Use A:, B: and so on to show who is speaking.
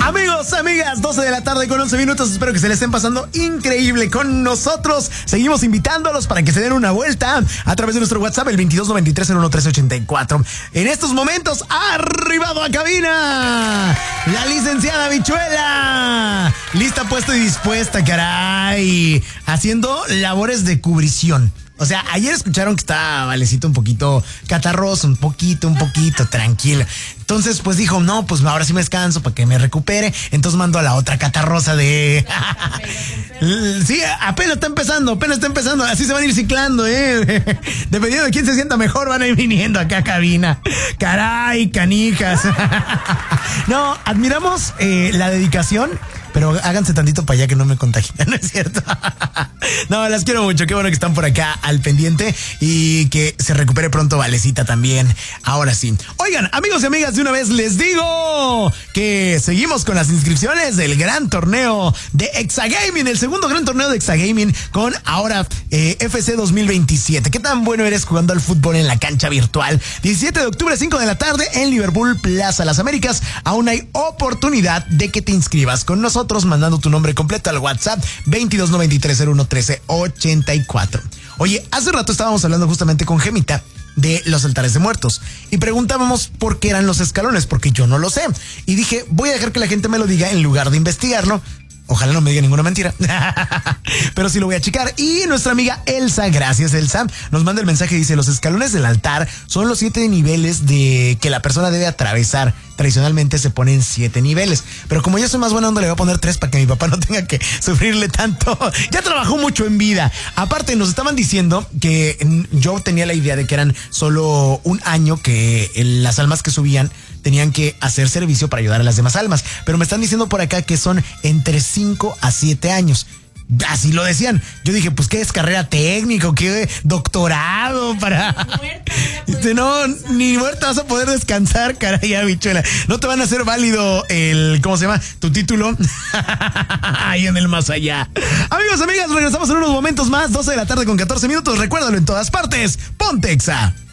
A: Amigos, amigas, 12 de la tarde con 11 minutos. Espero que se le estén pasando increíble con nosotros. Seguimos invitándolos para que se den una vuelta a través de nuestro WhatsApp, el 2293-01384. En estos momentos, arribado a cabina, la licenciada Bichuela. Lista, puesta y dispuesta, caray. Haciendo labores de cubrición. O sea, ayer escucharon que estaba Valecito un poquito catarroso, un poquito, tranquila. Entonces, pues dijo, no, pues ahora sí me descanso para que me recupere. Entonces mando a la otra catarrosa de... Sí, apenas está empezando. Así se van a ir ciclando, Dependiendo de quién se sienta mejor, van a ir viniendo acá a cabina. Caray, canijas. No, admiramos la dedicación, pero háganse tantito para allá que no me contagien, ¿no es cierto? No, las quiero mucho, qué bueno que están por acá al pendiente y que se recupere pronto Valecita también. Ahora sí. Oigan, amigos y amigas, de una vez les digo que seguimos con las inscripciones del gran torneo de Exagaming, el segundo gran torneo de Exagaming con ahora FC 2027. ¿Qué tan bueno eres jugando al fútbol en la cancha virtual? 17 de octubre, 5 de la tarde en Liverpool Plaza Las Américas. Aún hay oportunidad de que te inscribas con nosotros mandando tu nombre completo al WhatsApp 2293-011384. Oye, hace rato estábamos hablando justamente con Gemita de los altares de muertos y preguntábamos por qué eran los escalones, porque yo no lo sé. Y dije, voy a dejar que la gente me lo diga en lugar de investigarlo. Ojalá no me diga ninguna mentira. Pero sí lo voy a checar. Y nuestra amiga Elsa, gracias Elsa, nos manda el mensaje y dice, los escalones del altar son los 7 niveles de que la persona debe atravesar. Tradicionalmente se ponen 7 niveles. Pero como yo soy más buena onda, le voy a poner 3 para que mi papá no tenga que sufrirle tanto. Ya trabajó mucho en vida. Aparte, nos estaban diciendo que yo tenía la idea de que eran solo un año que las almas que subían tenían que hacer servicio para ayudar a las demás almas. Pero me están diciendo por acá que son entre 5 a 7 años. Así lo decían. Yo dije, pues, ¿qué es carrera técnica? ¿Qué doctorado para...? No, ni muerta vas a poder descansar, caray, Bichuela. No te van a hacer válido ¿cómo se llama? Tu título. Ahí en el más allá. Amigos, amigas, regresamos en unos momentos más. 12 de la tarde con 14 minutos. Recuérdalo en todas partes. Ponte Exa.